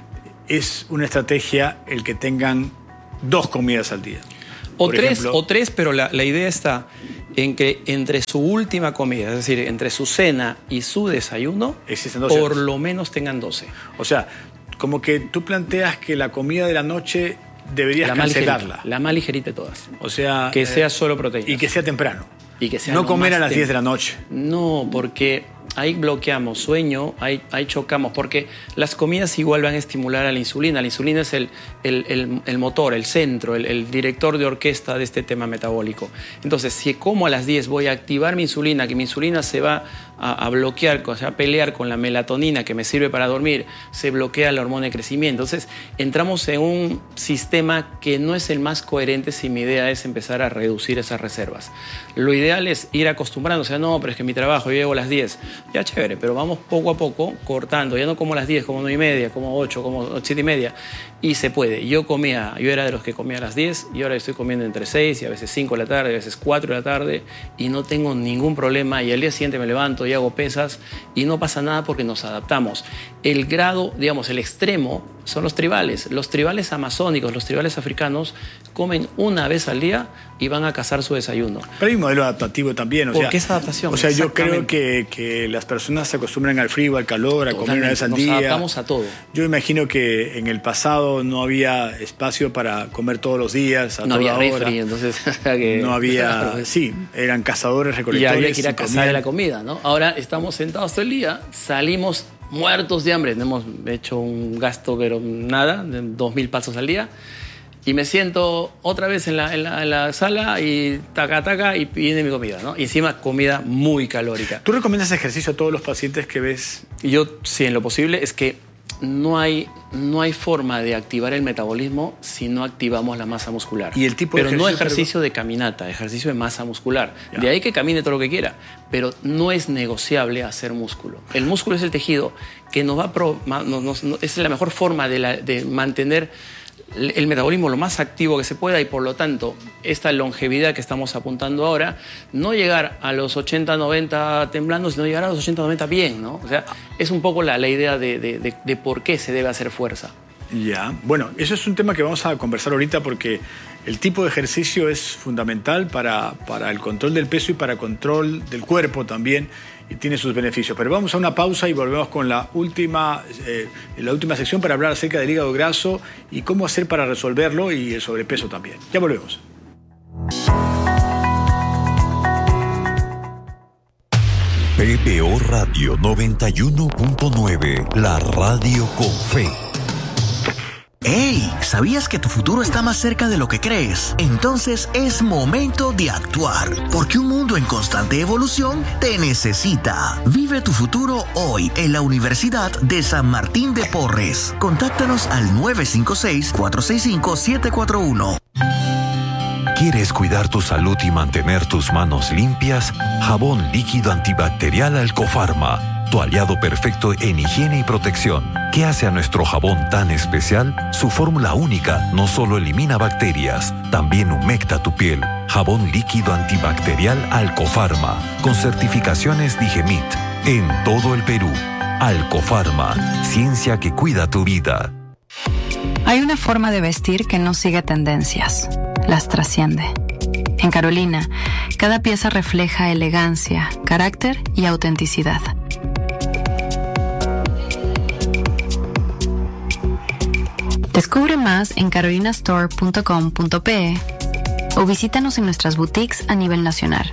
[SPEAKER 2] es una estrategia el que tengan dos comidas al día.
[SPEAKER 1] O
[SPEAKER 2] Por
[SPEAKER 1] tres,
[SPEAKER 2] ejemplo,
[SPEAKER 1] o tres, pero la, la idea está en que entre su última comida, es decir, entre su cena y su desayuno,
[SPEAKER 2] existen dos
[SPEAKER 1] por
[SPEAKER 2] horas.
[SPEAKER 1] lo menos tengan doce.
[SPEAKER 2] O sea, como que tú planteas que la comida de la noche deberías
[SPEAKER 1] La más
[SPEAKER 2] cancelarla.
[SPEAKER 1] ligerita, la más ligerita de todas.
[SPEAKER 2] O sea,
[SPEAKER 1] Que
[SPEAKER 2] eh,
[SPEAKER 1] sea solo proteína.
[SPEAKER 2] y que sea temprano.
[SPEAKER 1] Y que sea
[SPEAKER 2] no
[SPEAKER 1] lo
[SPEAKER 2] comer
[SPEAKER 1] más
[SPEAKER 2] a las
[SPEAKER 1] tem-
[SPEAKER 2] diez de la noche.
[SPEAKER 1] No, porque ahí bloqueamos sueño, ahí, ahí chocamos, porque las comidas igual van a estimular a la insulina. La insulina es el, el, el, el motor, el centro, el, el director de orquesta de este tema metabólico. Entonces, si como a las diez voy a activar mi insulina, que mi insulina se va a, a bloquear, o sea, a pelear con la melatonina que me sirve para dormir, se bloquea la hormona de crecimiento. Entonces, entramos en un sistema que no es el más coherente si mi idea es empezar a reducir esas reservas. Lo ideal es ir acostumbrándose a, no, pero es que mi trabajo, yo llego a las diez. Ya chévere, pero vamos poco a poco cortando. Ya no como a las diez, como nueve y media, como ocho, como siete y media. Y se puede. Yo comía, yo era de los que comía a las diez y ahora estoy comiendo entre seis y a veces cinco de la tarde, a veces cuatro de la tarde y no tengo ningún problema. Y al día siguiente me levanto y hago pesas y no pasa nada porque nos adaptamos. El grado, digamos, el extremo son los tribales. Los tribales amazónicos, los tribales africanos comen una vez al día y van a cazar su desayuno.
[SPEAKER 2] Pero hay un modelo adaptativo también. O
[SPEAKER 1] ¿Por
[SPEAKER 2] sea,
[SPEAKER 1] qué es adaptación?
[SPEAKER 2] O sea, yo creo
[SPEAKER 1] Exactamente.
[SPEAKER 2] que, que las personas se acostumbran al frío, al calor, a comer una vez al
[SPEAKER 1] Nos
[SPEAKER 2] día.
[SPEAKER 1] adaptamos a todo.
[SPEAKER 2] Yo imagino que en el pasado no había espacio para comer todos los días, a
[SPEAKER 1] No
[SPEAKER 2] toda
[SPEAKER 1] había
[SPEAKER 2] hora.
[SPEAKER 1] refri, entonces... que-
[SPEAKER 2] No había...
[SPEAKER 1] Claro.
[SPEAKER 2] Sí, eran cazadores,
[SPEAKER 1] Y
[SPEAKER 2] recolectores.
[SPEAKER 1] había que ir a
[SPEAKER 2] y
[SPEAKER 1] cazar
[SPEAKER 2] comían.
[SPEAKER 1] la comida, ¿no? Ahora estamos sentados todo el día, salimos muertos de hambre. No hemos hecho un gasto, pero nada, de dos mil pasos al día. Y me siento otra vez en la, en la, en la sala y taca, taca, y viene mi comida, ¿no? Y encima comida muy calórica.
[SPEAKER 2] ¿Tú recomiendas ejercicio a todos los pacientes que ves?
[SPEAKER 1] Y yo, sí, en lo posible, es que no hay, no hay forma de activar el metabolismo si no activamos la masa muscular.
[SPEAKER 2] ¿Y el tipo de
[SPEAKER 1] Pero no
[SPEAKER 2] ejercicio,
[SPEAKER 1] ejercicio de caminata, ejercicio de masa muscular.
[SPEAKER 2] Ya.
[SPEAKER 1] De ahí que camine todo lo que quiera, pero no es negociable hacer músculo. El músculo es el tejido que nos va a... Pro, ma- nos- nos- no- es la mejor forma de, la- de mantener el el metabolismo lo más activo que se pueda y por lo tanto esta longevidad que estamos apuntando ahora, no llegar a los ochenta, noventa temblando, sino llegar a los ochenta, noventa bien, ¿no? O sea, es un poco la, la idea de, de, de, de por qué se debe hacer fuerza.
[SPEAKER 2] Ya, bueno, eso es un tema que vamos a conversar ahorita porque el tipo de ejercicio es fundamental para, para el control del peso y para el control del cuerpo también y tiene sus beneficios. Pero vamos a una pausa y volvemos con la última, eh, la última sección para hablar acerca del hígado graso y cómo hacer para resolverlo y el sobrepeso también. Ya volvemos.
[SPEAKER 4] P B O Radio noventa y uno punto nueve, la radio con fe.
[SPEAKER 6] ¡Hey! ¿Sabías que tu futuro está más cerca de lo que crees? Entonces es momento de actuar, porque un mundo en constante evolución te necesita. Vive tu futuro hoy en la Universidad de San Martín de Porres. Contáctanos al nueve cinco seis, cuatro seis cinco, siete cuatro uno.
[SPEAKER 4] ¿Quieres cuidar tu salud y mantener tus manos limpias? Jabón líquido antibacterial Alcofarma. Tu aliado perfecto en higiene y protección. ¿Qué hace a nuestro jabón tan especial? Su fórmula única no solo elimina bacterias, también humecta tu piel. Jabón líquido antibacterial Alcofarma, con certificaciones Digemit, en todo el Perú. Alcofarma, ciencia que cuida tu vida.
[SPEAKER 7] Hay una forma de vestir que no sigue tendencias, las trasciende. En Carolina, cada pieza refleja elegancia, carácter y autenticidad. Descubre más en carolina store punto com punto pe o visítanos en nuestras boutiques a nivel nacional.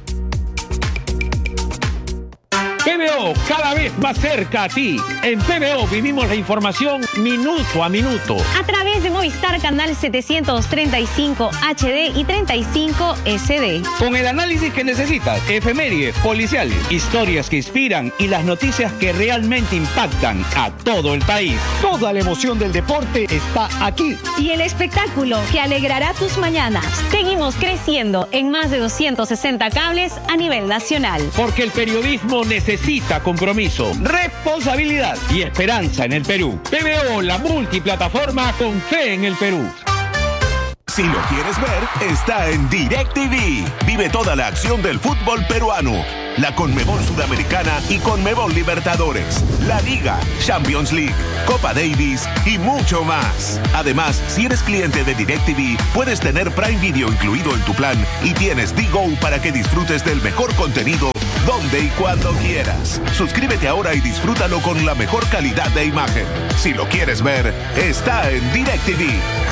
[SPEAKER 11] P B O, cada vez más cerca a ti. En P B O vivimos la información minuto a minuto.
[SPEAKER 12] A través de Movistar Canal setecientos treinta y cinco H D y treinta y cinco S D.
[SPEAKER 11] Con el análisis que necesitas, efemérides, policiales, historias que inspiran y las noticias que realmente impactan a todo el país. Toda la emoción del deporte está aquí.
[SPEAKER 12] Y el espectáculo que alegrará tus mañanas. Seguimos creciendo en más de doscientos sesenta cables a nivel nacional.
[SPEAKER 11] Porque el periodismo necesita compromiso, responsabilidad y esperanza en el Perú. P B O, la multiplataforma con fe en el Perú.
[SPEAKER 13] Si lo quieres ver, está en DirecTV. Vive toda la acción del fútbol peruano. la Conmebol Sudamericana y Conmebol Libertadores, la Liga, Champions League, Copa Davis y mucho más. Además, si eres cliente de DirecTV, puedes tener Prime Video incluido en tu plan y tienes D-Go para que disfrutes del mejor contenido donde y cuando quieras. Suscríbete ahora y disfrútalo con la mejor calidad de imagen. Si lo quieres ver, está en DirecTV.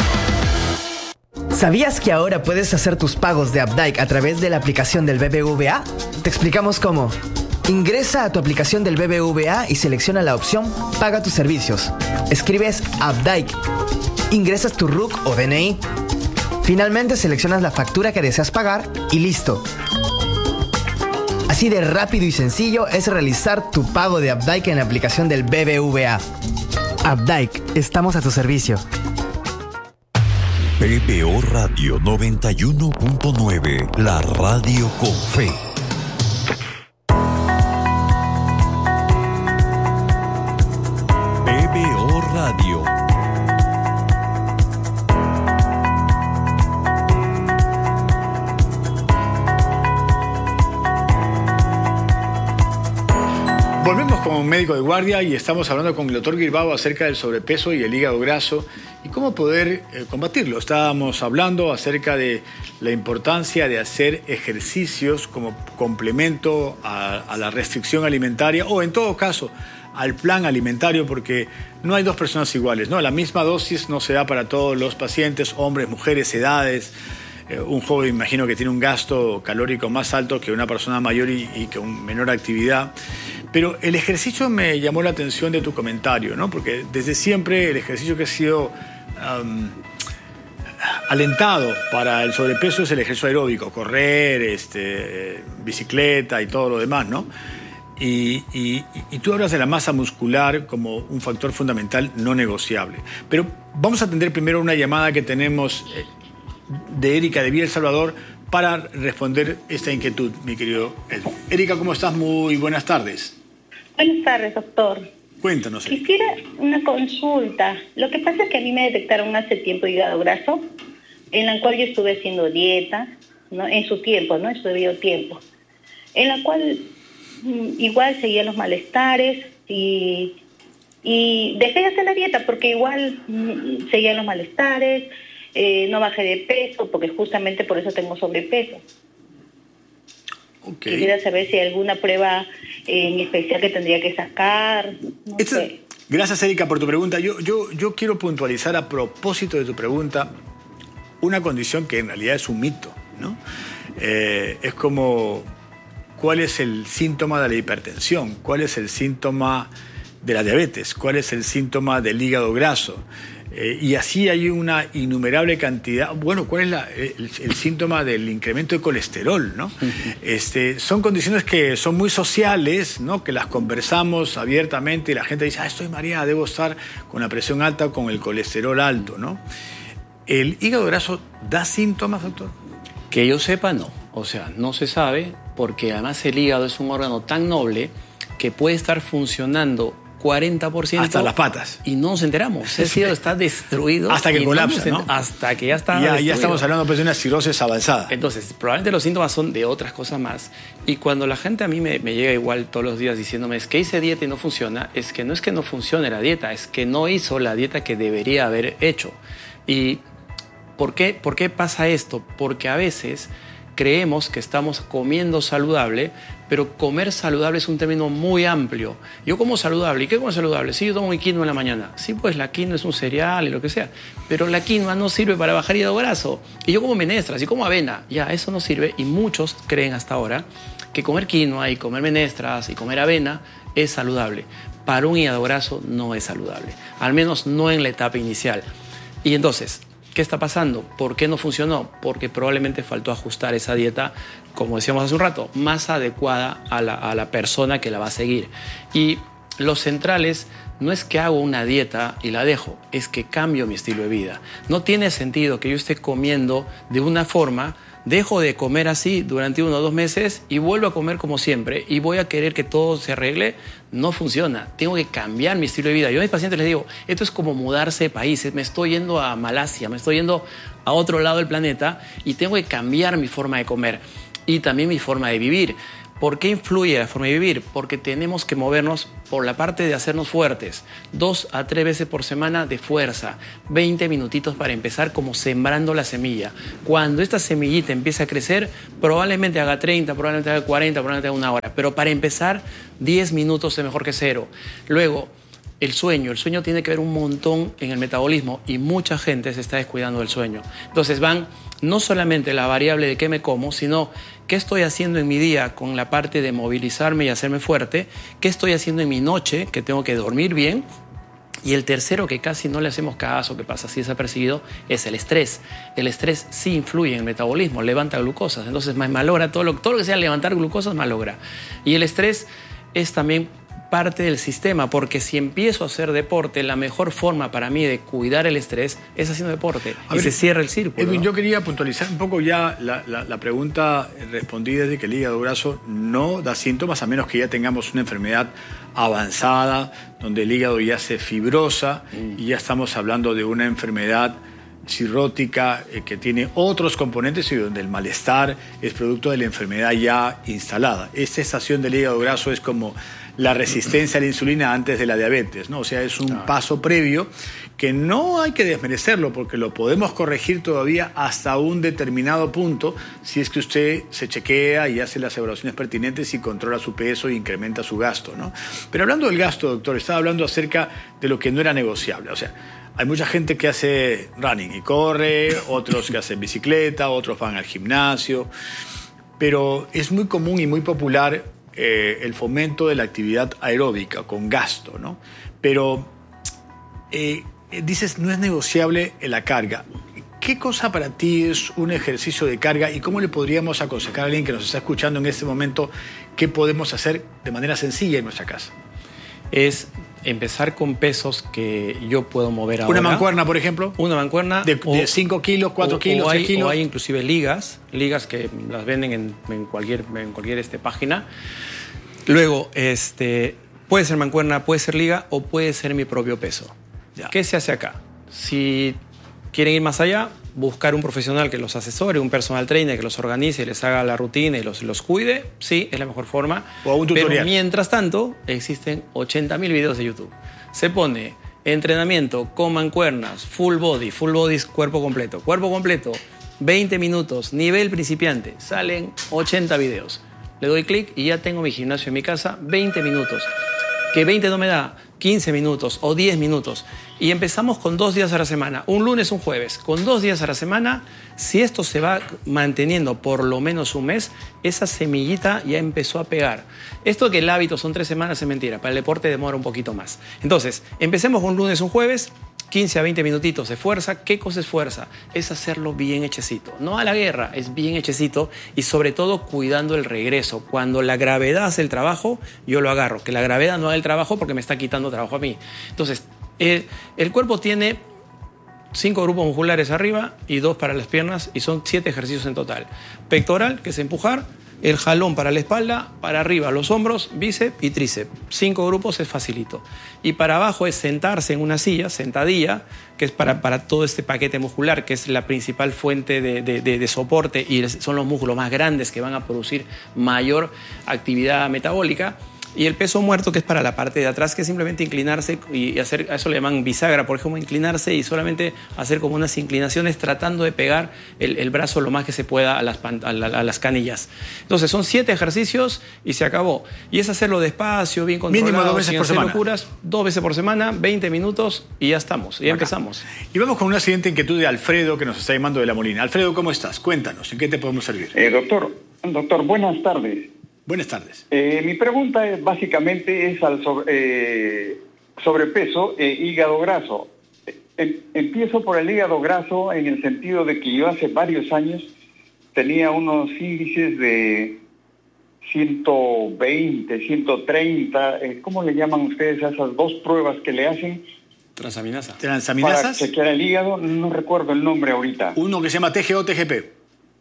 [SPEAKER 14] ¿Sabías que ahora puedes hacer tus pagos de Updike a través de la aplicación del B B V A? Te explicamos cómo. Ingresa a tu aplicación del B B V A y selecciona la opción Paga tus servicios. Escribes Updike. Ingresas tu R U C o D N I. Finalmente seleccionas la factura que deseas pagar y listo. Así de rápido y sencillo es realizar tu pago de Updike en la aplicación del B B V A. Updike, estamos a tu servicio.
[SPEAKER 4] P B O Radio noventa y uno punto nueve, la radio con fe. P B O Radio.
[SPEAKER 2] Volvemos con un médico de guardia y estamos hablando con el doctor Guirbao acerca del sobrepeso y el hígado graso y cómo poder eh, combatirlo. Estábamos hablando acerca de la importancia de hacer ejercicios como complemento a, a la restricción alimentaria o en todo caso al plan alimentario, porque no hay dos personas iguales, ¿no? La misma dosis no se da para todos los pacientes, hombres, mujeres, edades. Un joven, imagino que tiene un gasto calórico más alto que una persona mayor y, y que una menor actividad. Pero el ejercicio me llamó la atención de tu comentario, ¿no? Porque desde siempre el ejercicio que ha sido um, alentado para el sobrepeso es el ejercicio aeróbico, correr, este, bicicleta y todo lo demás, ¿no? Y, y, y tú hablas de la masa muscular como un factor fundamental no negociable. Pero vamos a atender primero una llamada que tenemos de Erika de Villa El Salvador para responder esta inquietud, mi querido Edu. Erika, ¿cómo estás? Muy buenas tardes.
[SPEAKER 15] Buenas tardes, doctor.
[SPEAKER 2] Cuéntanos. Erika.
[SPEAKER 15] Quisiera una consulta. Lo que pasa es que a mí me detectaron hace tiempo hígado graso, en la cual yo estuve haciendo dieta, ¿no? En su tiempo, ¿no? Estuve debido tiempo. En la cual mm, igual seguía los malestares y, y dejé de hacer la dieta porque igual mm, seguía los malestares. Eh, no bajé de peso porque justamente por eso tengo sobrepeso. Okay. Quisiera saber si hay alguna prueba eh, en especial que tendría que sacar. No
[SPEAKER 2] Esta,
[SPEAKER 15] sé.
[SPEAKER 2] Gracias, Erika, por tu pregunta. Yo, yo, yo quiero puntualizar a propósito de tu pregunta una condición que en realidad es un mito, ¿no? Eh, es como, ¿cuál es el síntoma de la hipertensión? ¿Cuál es el síntoma de la diabetes? ¿Cuál es el síntoma del hígado graso? Eh, y así hay una innumerable cantidad. Bueno, ¿cuál es la, el, el síntoma del incremento de colesterol, ¿no? Este, son condiciones que son muy sociales, ¿no? Que las conversamos abiertamente y la gente dice, ah, estoy mareada, debo estar con la presión alta o con el colesterol alto, ¿no? ¿El hígado graso da síntomas, doctor?
[SPEAKER 1] Que yo sepa, no. O sea, no se sabe porque además el hígado es un órgano tan noble que puede estar funcionando cuarenta por ciento.
[SPEAKER 2] Hasta las patas.
[SPEAKER 1] Y no nos enteramos. El hígado está destruido.
[SPEAKER 2] Hasta que colapsa, ¿no?
[SPEAKER 1] Hasta que ya está
[SPEAKER 2] ya, destruido. Ya estamos hablando pues, de una cirrosis avanzada.
[SPEAKER 1] Entonces, probablemente los síntomas son de otras cosas más. Y cuando la gente a mí me, me llega igual todos los días diciéndome es que hice dieta y no funciona, es que no es que no funcione la dieta, es que no hizo la dieta que debería haber hecho. ¿Y por qué, por qué pasa esto? Porque a veces creemos que estamos comiendo saludable, pero comer saludable es un término muy amplio. Yo como saludable, ¿y qué como saludable? Sí, yo tomo quinoa en la mañana. Sí, pues la quinoa es un cereal y lo que sea, pero la quinoa no sirve para bajar hígado graso. Y yo como menestras y como avena, ya, eso no sirve. Y muchos creen hasta ahora que comer quinoa y comer menestras y comer avena es saludable. Para un hígado graso no es saludable, al menos no en la etapa inicial. Y entonces, ¿qué está pasando? ¿Por qué no funcionó? Porque probablemente faltó ajustar esa dieta, como decíamos hace un rato, más adecuada a la, a la persona que la va a seguir. Y lo central es, no es que hago una dieta y la dejo, es que cambio mi estilo de vida. No tiene sentido que yo esté comiendo de una forma, dejo de comer así durante uno o dos meses y vuelvo a comer como siempre y voy a querer que todo se arregle. No funciona. Tengo que cambiar mi estilo de vida. Yo a mis pacientes les digo, esto es como mudarse de países. Me estoy yendo a Malasia, me estoy yendo a otro lado del planeta y tengo que cambiar mi forma de comer y también mi forma de vivir. ¿Por qué influye la forma de vivir? Porque tenemos que movernos por la parte de hacernos fuertes. Dos a tres veces por semana de fuerza. veinte minutitos para empezar, como sembrando la semilla. Cuando esta semillita empiece a crecer, probablemente haga treinta, probablemente haga cuarenta, probablemente haga una hora. Pero para empezar, diez minutos es mejor que cero. Luego, el sueño. El sueño tiene que ver un montón en el metabolismo y mucha gente se está descuidando del sueño. Entonces van no solamente la variable de qué me como, sino qué estoy haciendo en mi día con la parte de movilizarme y hacerme fuerte, qué estoy haciendo en mi noche, que tengo que dormir bien. Y el tercero, que casi no le hacemos caso, que pasa así desapercibido, es el estrés. El estrés sí influye en el metabolismo, levanta glucosas. Entonces malogra todo lo, todo lo que sea levantar glucosas, malogra. Y el estrés es también parte del sistema, porque si empiezo a hacer deporte, la mejor forma para mí de cuidar el estrés es haciendo deporte. A y ver, se cierra el círculo.
[SPEAKER 2] Edwin,
[SPEAKER 1] ¿no?
[SPEAKER 2] Yo quería puntualizar un poco ya la, la, la pregunta respondida de que el hígado graso no da síntomas a menos que ya tengamos una enfermedad avanzada, donde el hígado ya se fibrosa mm. y ya estamos hablando de una enfermedad cirrótica eh, que tiene otros componentes y donde el malestar es producto de la enfermedad ya instalada. Esta estación del hígado graso es como la resistencia a la insulina antes de la diabetes, ¿no? O sea, es un ah. paso previo que no hay que desmerecerlo porque lo podemos corregir todavía hasta un determinado punto si es que usted se chequea y hace las evaluaciones pertinentes y controla su peso e incrementa su gasto, ¿no? Pero hablando del gasto, doctor, estaba hablando acerca de lo que no era negociable. O sea, hay mucha gente que hace running y corre, otros que hacen bicicleta, otros van al gimnasio, pero es muy común y muy popular eh, el fomento de la actividad aeróbica con gasto, ¿no? Pero eh, dices, no es negociable la carga. ¿Qué cosa para ti es un ejercicio de carga y cómo le podríamos aconsejar a alguien que nos está escuchando en este momento qué podemos hacer de manera sencilla en nuestra casa?
[SPEAKER 1] Es empezar con pesos que yo puedo mover ahora.
[SPEAKER 2] ¿Una mancuerna, por ejemplo?
[SPEAKER 1] Una mancuerna.
[SPEAKER 2] De, de cinco kilos, cuatro kilos,
[SPEAKER 1] o hay,
[SPEAKER 2] seis kilos.
[SPEAKER 1] O hay inclusive ligas, ligas que las venden en, en cualquier, en cualquier este, página. Luego, este, puede ser mancuerna, puede ser liga o puede ser mi propio peso. Ya. ¿Qué se hace acá? Si quieren ir más allá, buscar un profesional que los asesore, un personal trainer que los organice, les haga la rutina y los, los cuide, sí, es la mejor forma.
[SPEAKER 2] O un tutorial.
[SPEAKER 1] Pero mientras tanto, existen ochenta mil videos de YouTube. Se pone entrenamiento con mancuernas, full body, full body es cuerpo completo. Cuerpo completo, veinte minutos, nivel principiante, salen ochenta videos. Le doy clic y ya tengo mi gimnasio en mi casa, veinte minutos. Que veinte no me da, quince minutos o diez minutos. Y empezamos con dos días a la semana, un lunes, un jueves. Con dos días a la semana, si esto se va manteniendo por lo menos un mes, esa semillita ya empezó a pegar. Esto que el hábito son tres semanas es mentira, para el deporte demora un poquito más. Entonces, empecemos con un lunes, un jueves, quince a veinte minutitos de fuerza. ¿Qué cosa es fuerza? Es hacerlo bien hechecito. No a la guerra, es bien hechecito y sobre todo cuidando el regreso. Cuando la gravedad hace el trabajo, yo lo agarro. Que la gravedad no haga el trabajo porque me está quitando trabajo a mí. Entonces, eh, el cuerpo tiene cinco grupos musculares arriba y dos para las piernas y son siete ejercicios en total. Pectoral, que es empujar. El jalón para la espalda, para arriba los hombros, bíceps y tríceps. Cinco grupos es facilito. Y para abajo es sentarse en una silla, sentadilla, que es para, para todo este paquete muscular, que es la principal fuente de, de, de, de soporte y son los músculos más grandes que van a producir mayor actividad metabólica. Y el peso muerto, que es para la parte de atrás, que es simplemente inclinarse y hacer, a eso le llaman bisagra, por ejemplo, inclinarse y solamente hacer como unas inclinaciones tratando de pegar el, el brazo lo más que se pueda a las, a, la, a las canillas. Entonces son siete ejercicios y se acabó. Y es hacerlo despacio, bien controlado,
[SPEAKER 2] mínimo dos veces
[SPEAKER 1] sin
[SPEAKER 2] por
[SPEAKER 1] hacer
[SPEAKER 2] semana.
[SPEAKER 1] locuras, dos veces por semana, veinte minutos y ya estamos, ya
[SPEAKER 2] Acá.
[SPEAKER 1] empezamos.
[SPEAKER 2] Y vamos con una siguiente inquietud de Alfredo, que nos está llamando de La Molina. Alfredo, ¿cómo estás? Cuéntanos, ¿en qué te podemos servir?
[SPEAKER 16] Eh, doctor, doctor, buenas tardes.
[SPEAKER 2] Buenas tardes.
[SPEAKER 16] Eh, mi pregunta es, básicamente es al sobre, eh, sobrepeso e hígado graso. Em, empiezo por el hígado graso en el sentido de que yo hace varios años tenía unos índices de ciento veinte, ciento treinta, eh, ¿cómo le llaman ustedes a esas dos pruebas que le hacen?
[SPEAKER 1] Transaminasa.
[SPEAKER 2] ¿Transaminasas?
[SPEAKER 16] Para chequear el hígado, no recuerdo el nombre ahorita.
[SPEAKER 2] Uno que se llama T G O, T G P.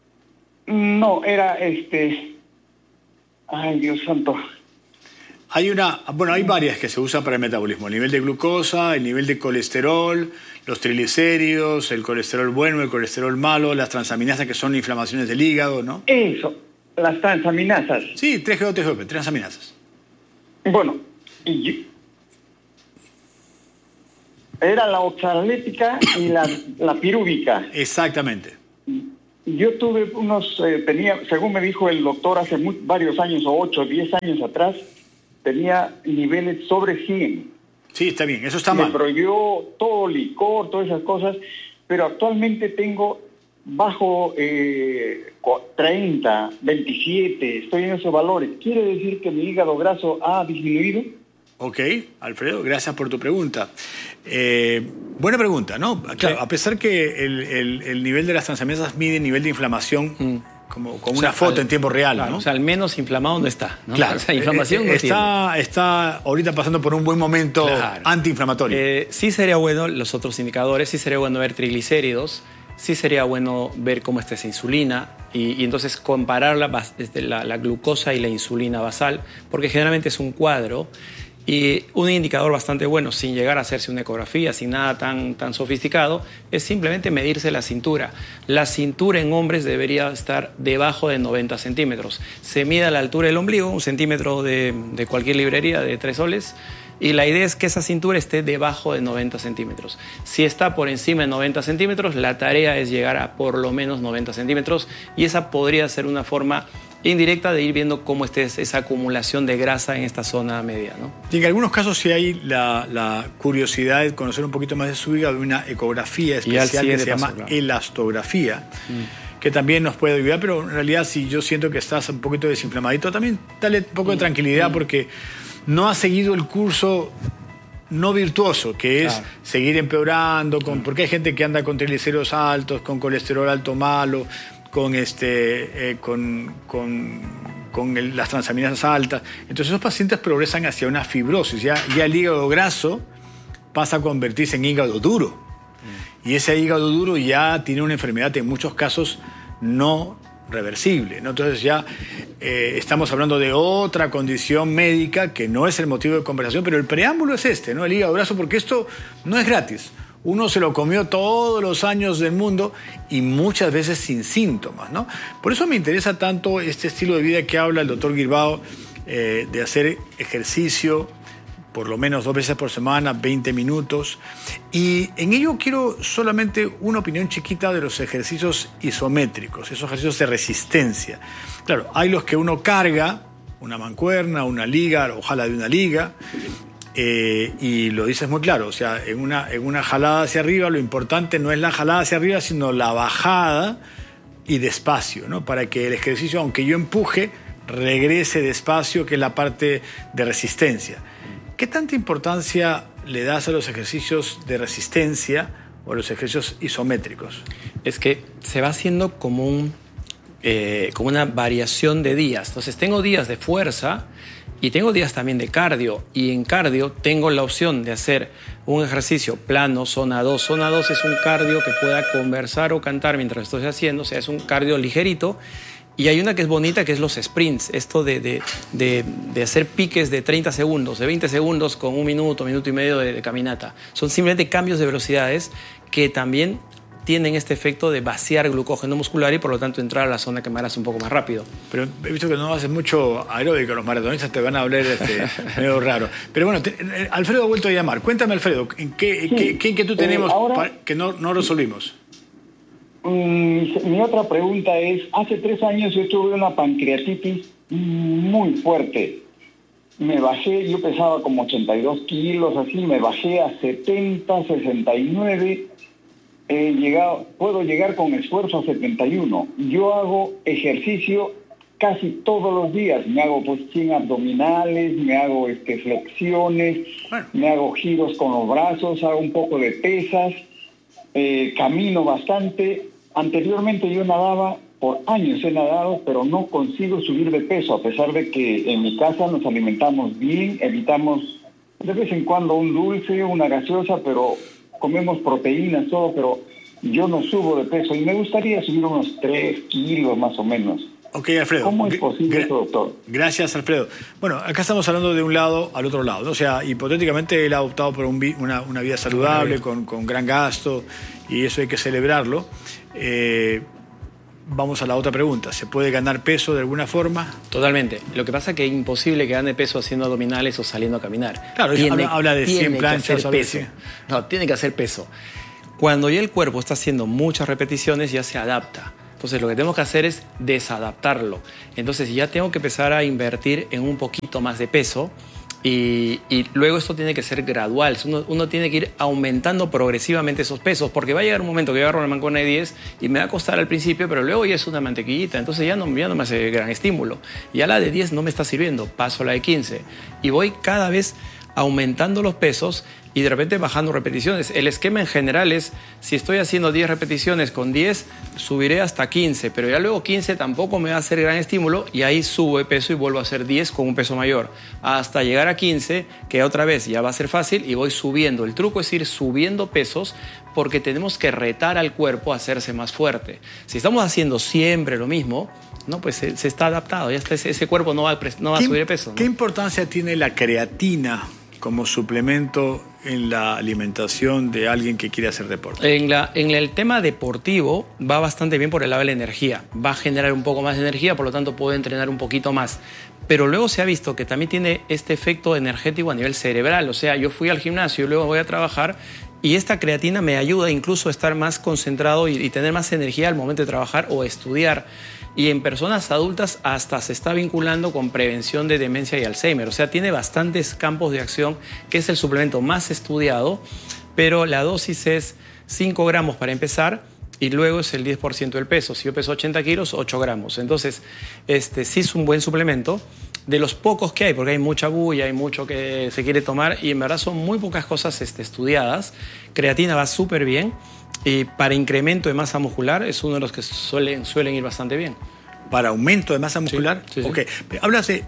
[SPEAKER 16] No, era este... Ay, Dios santo.
[SPEAKER 2] Hay una, bueno, hay varias que se usan para el metabolismo. El nivel de glucosa, el nivel de colesterol, los triglicéridos, el colesterol bueno, el colesterol malo, las transaminasas que son inflamaciones del hígado, ¿no?
[SPEAKER 16] Eso, las transaminasas.
[SPEAKER 2] Sí, tres G O T G O P, transaminasas.
[SPEAKER 16] Bueno, y yo, era la oxalética y la, la pirúvica.
[SPEAKER 2] Exactamente.
[SPEAKER 16] Yo tuve unos, eh, tenía, según me dijo el doctor hace muy, varios años, o ocho, diez años atrás, tenía niveles sobre cien.
[SPEAKER 2] Sí, está bien, eso está
[SPEAKER 16] me
[SPEAKER 2] mal.
[SPEAKER 16] Me prohibió todo licor, todas esas cosas, pero actualmente tengo bajo eh, treinta, veintisiete, estoy en esos valores. ¿Quiere decir que mi hígado graso ha disminuido?
[SPEAKER 2] Ok, Alfredo, gracias por tu pregunta. Eh, buena pregunta, ¿no? Claro, sí. A pesar que el, el, el nivel de las transaminasas mide el nivel de inflamación mm. como con o sea, una foto al, en tiempo real,
[SPEAKER 1] claro,
[SPEAKER 2] ¿no?
[SPEAKER 1] O sea, al menos inflamado no está, ¿no?
[SPEAKER 2] Claro.
[SPEAKER 1] O sea, inflamación
[SPEAKER 2] eh,
[SPEAKER 1] no
[SPEAKER 2] está,
[SPEAKER 1] tiene.
[SPEAKER 2] Está ahorita pasando por un buen momento claro. antiinflamatorio.
[SPEAKER 1] Eh, sí sería bueno los otros indicadores, sí sería bueno ver triglicéridos, sí sería bueno ver cómo está esa insulina y, y entonces comparar la, la, la glucosa y la insulina basal, porque generalmente es un cuadro. Y un indicador bastante bueno, sin llegar a hacerse una ecografía, sin nada tan, tan sofisticado, es simplemente medirse la cintura. La cintura en hombres debería estar debajo de noventa centímetros. Se mide a la altura del ombligo, un centímetro de, de cualquier librería de tres soles, y la idea es que esa cintura esté debajo de noventa centímetros. Si está por encima de noventa centímetros, la tarea es llegar a por lo menos noventa centímetros, y esa podría ser una forma indirecta de ir viendo cómo está esa acumulación de grasa en esta zona media, ¿no?
[SPEAKER 2] Y en algunos casos sí hay la, la curiosidad de conocer un poquito más de su hígado, una ecografía especial que se paso, llama claro. elastografía, mm. que también nos puede ayudar, pero en realidad si yo siento que estás un poquito desinflamadito, también dale un poco mm. de tranquilidad mm. porque no has seguido el curso no virtuoso, que es claro. seguir empeorando, con, porque hay gente que anda con triglicéridos altos, con colesterol alto malo, con, este, eh, con, con, con el, las transaminasas altas. Entonces esos pacientes progresan hacia una fibrosis. Ya, ya el hígado graso pasa a convertirse en hígado duro. Mm. Y ese hígado duro ya tiene una enfermedad en muchos casos no reversible, ¿no? Entonces ya eh, estamos hablando de otra condición médica que no es el motivo de conversación, pero el preámbulo es este, ¿no? El hígado graso, porque esto no es gratis. Uno se lo comió todos los años del mundo y muchas veces sin síntomas, ¿no? Por eso me interesa tanto este estilo de vida que habla el doctor Guirbao, eh, de hacer ejercicio por lo menos dos veces por semana, veinte minutos. Y en ello quiero solamente una opinión chiquita de los ejercicios isométricos, esos ejercicios de resistencia. Claro, hay los que uno carga, una mancuerna, una liga, ojalá de una liga, Eh, y lo dices muy claro, o sea, en una, en una jalada hacia arriba lo importante no es la jalada hacia arriba, sino la bajada y despacio, ¿no? Para que el ejercicio, aunque yo empuje, regrese despacio, que es la parte de resistencia. ¿Qué tanta importancia le das a los ejercicios de resistencia o a los ejercicios isométricos?
[SPEAKER 1] Es que se va haciendo como, un, eh, como una variación de días. Entonces tengo días de fuerza y tengo días también de cardio, y en cardio tengo la opción de hacer un ejercicio plano, zona dos. Zona dos es un cardio que pueda conversar o cantar mientras estoy haciendo, o sea, es un cardio ligerito. Y hay una que es bonita, que es los sprints, esto de, de, de, de hacer piques de treinta segundos, de veinte segundos con un minuto, minuto y medio de, de caminata. Son simplemente cambios de velocidades que también tienen este efecto de vaciar glucógeno muscular y por lo tanto entrar a la zona que maras un poco más rápido.
[SPEAKER 2] Pero he visto que no haces mucho aeróbico, los maratonistas te van a hablar este, medio raro. Pero bueno, te, Alfredo ha vuelto a llamar. Cuéntame, Alfredo, ¿en qué, sí. qué, qué inquietud tenemos eh, ahora, que no, no resolvimos?
[SPEAKER 16] Mi, mi otra pregunta es, hace tres años yo tuve una pancreatitis muy fuerte. Me bajé, yo pesaba como ochenta y dos kilos, así, me bajé a setenta, sesenta y nueve. He llegado, puedo llegar con esfuerzo a setenta y uno. Yo hago ejercicio casi todos los días. Me hago pues cien abdominales, me hago este, flexiones, bueno. me hago giros con los brazos, hago un poco de pesas, eh, camino bastante. Anteriormente yo nadaba, por años he nadado, pero no consigo subir de peso, a pesar de que en mi casa nos alimentamos bien, evitamos de vez en cuando un dulce, una gaseosa, pero comemos proteínas, todo, pero yo no subo de peso y me gustaría subir unos tres kilos más o menos.
[SPEAKER 2] Ok, Alfredo.
[SPEAKER 16] ¿Cómo es posible eso, doctor?
[SPEAKER 2] Gracias, Alfredo. Bueno, acá estamos hablando de un lado al otro lado, ¿no? O sea, hipotéticamente él ha optado por un, una, una vida saludable, con, con gran gasto, y eso hay que celebrarlo. Eh, vamos a la otra pregunta. ¿Se puede ganar peso de alguna forma?
[SPEAKER 1] Totalmente. Lo que pasa es que es imposible que gane peso haciendo abdominales o saliendo a caminar.
[SPEAKER 2] Claro,
[SPEAKER 1] tiene,
[SPEAKER 2] habla, habla de cien
[SPEAKER 1] tiene
[SPEAKER 2] planchas.
[SPEAKER 1] que hacer peso. No, tiene que hacer peso. Cuando ya el cuerpo está haciendo muchas repeticiones, ya se adapta. Entonces, lo que tenemos que hacer es desadaptarlo. Entonces, ya tengo que empezar a invertir en un poquito más de peso. Y, y luego esto tiene que ser gradual. Uno, uno tiene que ir aumentando progresivamente esos pesos, porque va a llegar un momento que yo agarro una mancona de diez y me va a costar al principio, pero luego ya es una mantequillita, entonces ya no, ya no me hace gran estímulo. Ya la de diez no me está sirviendo, paso a la de quince y voy cada vez aumentando los pesos y de repente bajando repeticiones. El esquema en general es, si estoy haciendo diez repeticiones con diez, subiré hasta quince, pero ya luego quince tampoco me va a hacer gran estímulo y ahí subo de peso y vuelvo a hacer diez con un peso mayor. Hasta llegar a quince, que otra vez ya va a ser fácil y voy subiendo. El truco es ir subiendo pesos porque tenemos que retar al cuerpo a hacerse más fuerte. Si estamos haciendo siempre lo mismo, no, pues se, se está adaptado, ya está, ese, ese cuerpo no va a, no va a subir de peso, ¿no?
[SPEAKER 2] ¿Qué importancia tiene la creatina como suplemento en la alimentación de alguien que quiere hacer deporte?
[SPEAKER 1] En, la, en el tema deportivo va bastante bien por el lado de la energía. Va a generar un poco más de energía, por lo tanto puedo entrenar un poquito más. Pero luego se ha visto que también tiene este efecto energético a nivel cerebral. O sea, yo fui al gimnasio y luego voy a trabajar y esta creatina me ayuda incluso a estar más concentrado y, y tener más energía al momento de trabajar o estudiar. Y en personas adultas hasta se está vinculando con prevención de demencia y Alzheimer. O sea, tiene bastantes campos de acción, que es el suplemento más estudiado, pero la dosis es cinco gramos para empezar y luego es el diez por ciento del peso. Si yo peso ochenta kilos, ocho gramos. Entonces, este, sí es un buen suplemento. De los pocos que hay, porque hay mucha bulla, hay mucho que se quiere tomar y en verdad son muy pocas cosas este, estudiadas. Creatina va súper bien. Y para incremento de masa muscular es uno de los que suelen, suelen ir bastante bien.
[SPEAKER 2] ¿Para aumento de masa muscular?
[SPEAKER 1] Sí, sí,
[SPEAKER 2] ok. Sí. ¿Hablas de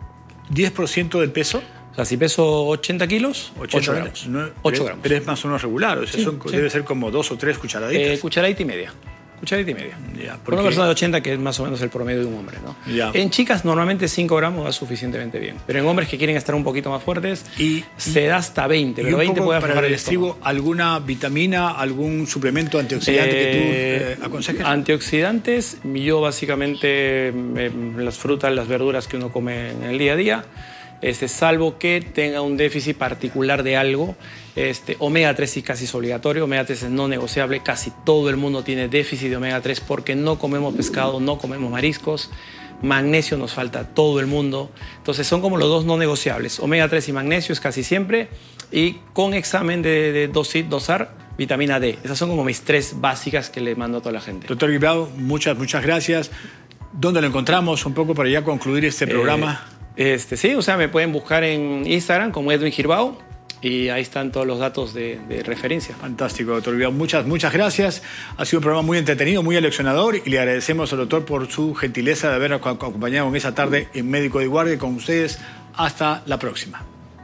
[SPEAKER 2] diez por ciento del peso?
[SPEAKER 1] O sea, si peso ochenta kilos,
[SPEAKER 2] ochenta,
[SPEAKER 1] ocho gramos.
[SPEAKER 2] No,
[SPEAKER 1] ocho gramos.
[SPEAKER 2] Pero es más o menos regular. O sea,
[SPEAKER 1] Sí,
[SPEAKER 2] son,
[SPEAKER 1] sí.
[SPEAKER 2] debe ser como dos o tres cucharaditas.
[SPEAKER 1] Eh, cucharadita y media. Cucharadita y media.
[SPEAKER 2] Ya,
[SPEAKER 1] Por
[SPEAKER 2] porque...
[SPEAKER 1] una persona de ochenta, que es más o menos el promedio de un hombre, ¿no?
[SPEAKER 2] Ya.
[SPEAKER 1] En chicas normalmente cinco gramos va suficientemente bien. Pero en hombres que quieren estar un poquito más fuertes,
[SPEAKER 2] y,
[SPEAKER 1] se da hasta veinte.
[SPEAKER 2] Y
[SPEAKER 1] Pero
[SPEAKER 2] un
[SPEAKER 1] veinte
[SPEAKER 2] poco
[SPEAKER 1] puede
[SPEAKER 2] para
[SPEAKER 1] aflojar
[SPEAKER 2] el
[SPEAKER 1] el estómago.
[SPEAKER 2] estribo, ¿alguna vitamina, algún suplemento antioxidante
[SPEAKER 1] Eh,
[SPEAKER 2] que tú eh, aconsejes?
[SPEAKER 1] Antioxidantes, yo básicamente eh, las frutas, las verduras que uno come en el día a día, este, salvo que tenga un déficit particular de algo. Este, omega tres sí casi es obligatorio, omega tres es no negociable, casi todo el mundo tiene déficit de omega tres porque no comemos pescado, no comemos mariscos. Magnesio nos falta a todo el mundo, entonces son como los dos no negociables, omega tres y magnesio es casi siempre, y con examen de, de dosis, dosar, vitamina D. Esas son como mis tres básicas que le mando a toda la gente.
[SPEAKER 2] Doctor Girbao, muchas, muchas gracias. ¿Dónde lo encontramos? Un poco para ya concluir este programa.
[SPEAKER 1] Eh, este, sí, o sea, me pueden buscar en Instagram como Edwin Girbao y ahí están todos los datos de, de referencia.
[SPEAKER 2] Fantástico, doctor Girbao. Muchas, muchas gracias. Ha sido un programa muy entretenido, muy aleccionador y le agradecemos al doctor por su gentileza de habernos acompañado en esa tarde en Médico de Guardia con ustedes. Hasta la próxima.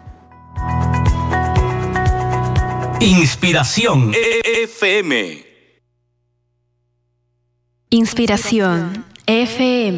[SPEAKER 17] Inspiración F M.
[SPEAKER 7] Inspiración F M.